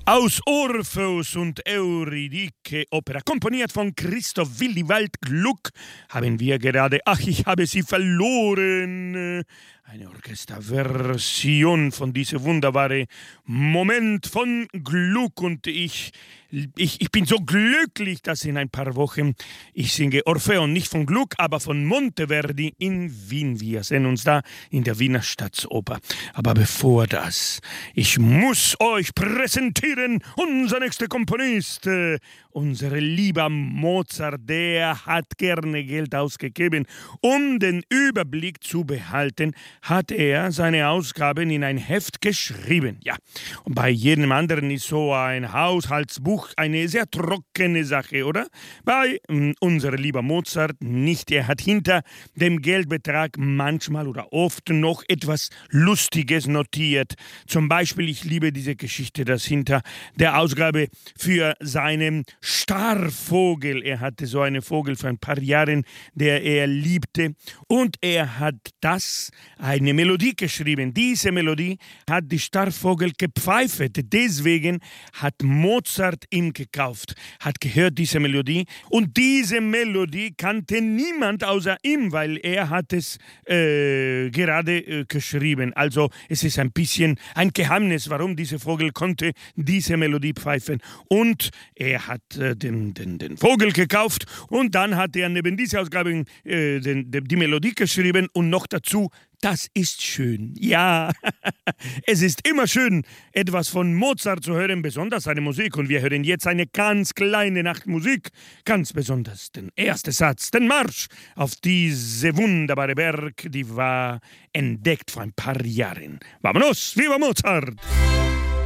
Aus Orpheus und Eurydike, Opera, komponiert von Christoph Willibald Gluck, haben wir gerade Ach, ich habe sie verloren, eine Orchesterversion von diesem wunderbaren Moment von Gluck. Und ich bin so glücklich, dass in ein paar Wochen ich singe Orpheon, nicht von Gluck, aber von Monteverdi in Wien. Wir sehen uns da in der Wiener Staatsoper. Aber bevor das, ich muss euch präsentieren, unser nächster Komponist, unser lieber Mozart, der hat gerne Geld ausgegeben. Um den Überblick zu behalten, hat er seine Ausgaben in ein Heft geschrieben. Ja, und bei jedem anderen ist so ein Haushaltsbuch eine sehr trockene Sache, oder? Bei unser lieber Mozart nicht. Er hat hinter dem Geldbetrag manchmal oder oft noch etwas Lustiges notiert. Zum Beispiel, ich liebe diese Geschichte, dass hinter der Ausgabe für seinen Starvogel, er hatte so einen Vogel vor ein paar Jahren, der er liebte, und er hat eine Melodie geschrieben. Diese Melodie hat die Starvogel gepfeifet. Deswegen hat Mozart ihm gekauft, hat gehört diese Melodie, und diese Melodie kannte niemand außer ihm, weil er hat es gerade geschrieben. Also es ist ein bisschen ein Geheimnis, warum dieser Vogel konnte diese Melodie pfeifen. Und er hat den Vogel gekauft, und dann hat er neben dieser Ausgabe die Melodie geschrieben und noch dazu: Das ist schön. Ja, es ist immer schön, etwas von Mozart zu hören, besonders seine Musik. Und wir hören jetzt eine ganz kleine Nachtmusik, ganz besonders den ersten Satz, den Marsch auf diese wunderbare Werk, die war entdeckt vor ein paar Jahren. Vamonos, viva Mozart!